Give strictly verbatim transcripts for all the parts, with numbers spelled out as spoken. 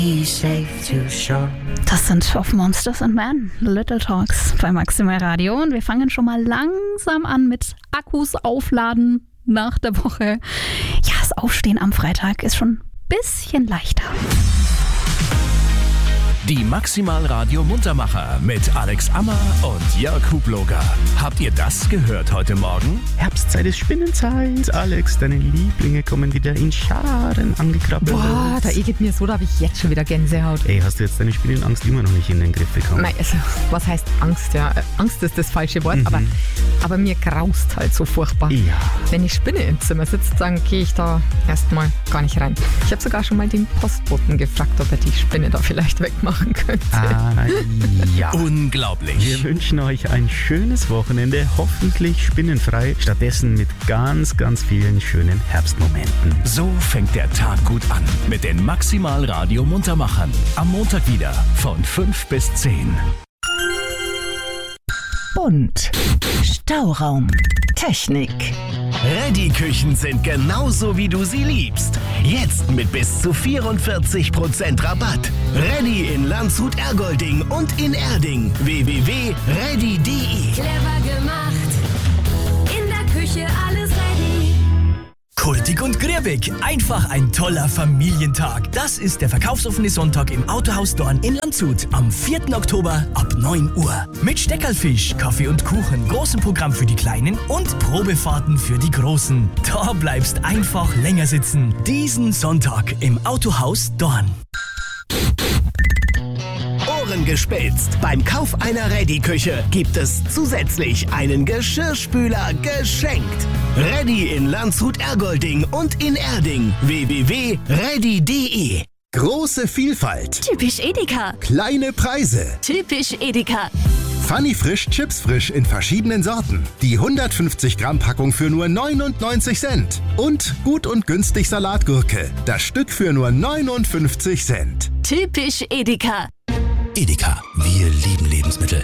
Das sind of Monsters and Men, Little Talks bei Maximal Radio. Und wir fangen schon mal langsam an mit Akkus aufladen nach der Woche. Ja, das Aufstehen am Freitag ist schon ein bisschen leichter. Die Maximal Radio Muntermacher mit Alex Ammer und Jörg Hubloger. Habt ihr das gehört heute Morgen? Herbstzeit ist Spinnenzeit. Alex, deine Lieblinge kommen wieder in Scharen angekrabbelt. Boah, da geht mir so, da habe ich jetzt schon wieder Gänsehaut. Ey, hast du jetzt deine Spinnenangst immer noch nicht in den Griff bekommen? Nein, also, was heißt Angst? Ja, Angst ist das falsche Wort, mhm. aber, aber mir graust halt so furchtbar. Ja. Wenn die Spinne im Zimmer sitzt, dann gehe ich da erstmal gar nicht rein. Ich habe sogar schon mal den Postboten gefragt, ob er die Spinne da vielleicht wegmacht. Könnte. Ah, ja. Unglaublich. Wir wünschen euch ein schönes Wochenende, hoffentlich spinnenfrei, stattdessen mit ganz, ganz vielen schönen Herbstmomenten. So fängt der Tag gut an mit den Maximal Radio Muntermachern. Am Montag wieder von fünf bis zehn. Bunt. Stauraum. Technik. Ready-Küchen sind genauso, wie du sie liebst. Jetzt mit bis zu vierundvierzig Prozent Rabatt. Ready in Landshut-Ergolding und in Erding. w w w punkt ready punkt de. Clever gemacht. In der Küche alles ready. Kultig und griebig. Einfach ein toller Familientag. Das ist der verkaufsoffene Sonntag im Autohaus Dorn in Landshut. Am vierten Oktober ab neun Uhr. Mit Steckerlfisch, Kaffee und Kuchen, großem Programm für die Kleinen und Probefahrten für die Großen. Da bleibst einfach länger sitzen. Diesen Sonntag im Autohaus Dorn. Ohren gespitzt. Beim Kauf einer Ready-Küche gibt es zusätzlich einen Geschirrspüler geschenkt. Ready in Landshut-Ergolding und in Erding. w w w punkt ready punkt de. Große Vielfalt. Typisch Edeka. Kleine Preise. Typisch Edeka. Funny Frisch Chips Frisch in verschiedenen Sorten. Die hundertfünfzig Gramm Packung für nur neunundneunzig Cent. Und gut und günstig Salatgurke. Das Stück für nur neunundfünfzig Cent. Typisch Edeka. Edeka. Wir lieben Lebensmittel.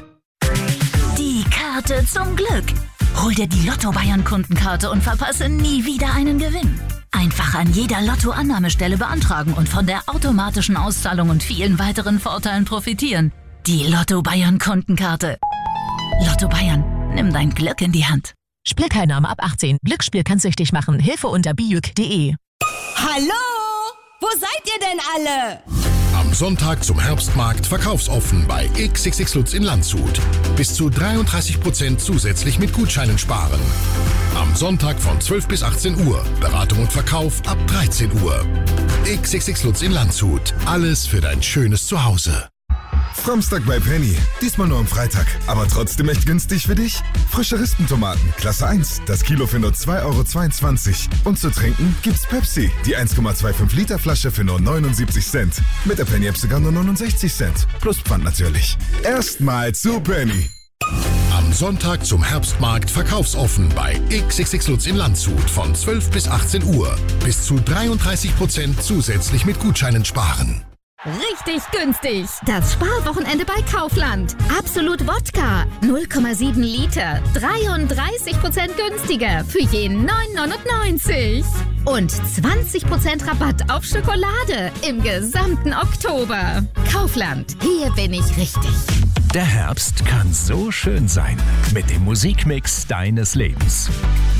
Die Karte zum Glück. Hol dir die Lotto-Bayern-Kundenkarte und verpasse nie wieder einen Gewinn. Einfach an jeder Lotto-Annahmestelle beantragen und von der automatischen Auszahlung und vielen weiteren Vorteilen profitieren. Die Lotto-Bayern-Kundenkarte. Lotto Bayern, nimm dein Glück in die Hand. Spielteilnahme ab achtzehn. Glücksspiel kann süchtig machen. Hilfe unter bijuk punkt de. Hallo? Wo seid ihr denn alle? Am Sonntag zum Herbstmarkt verkaufsoffen bei X X X Lutz in Landshut. Bis zu dreiunddreißig Prozent zusätzlich mit Gutscheinen sparen. Am Sonntag von zwölf bis achtzehn Uhr. Beratung und Verkauf ab dreizehn Uhr. X X X Lutz in Landshut. Alles für dein schönes Zuhause. Samstag bei Penny. Diesmal nur am Freitag. Aber trotzdem echt günstig für dich? Frische Rispentomaten, Klasse eins. Das Kilo für nur zwei Euro zweiundzwanzig. Und zu trinken gibt's Pepsi. Die eins Komma fünfundzwanzig Liter Flasche für nur neunundsiebzig Cent. Mit der Penny-App sogar nur neunundsechzig Cent. Plus Pfand natürlich. Erstmal zu Penny. Am Sonntag zum Herbstmarkt verkaufsoffen bei X X X Lutz in Landshut von zwölf bis achtzehn Uhr. Bis zu dreiunddreißig Prozent zusätzlich mit Gutscheinen sparen. Richtig günstig. Das Sparwochenende bei Kaufland. Absolut Wodka. null Komma sieben Liter. dreiunddreißig Prozent günstiger für je neun neunundneunzig. Und zwanzig Prozent Rabatt auf Schokolade im gesamten Oktober. Kaufland. Hier bin ich richtig. Der Herbst kann so schön sein mit dem Musikmix deines Lebens.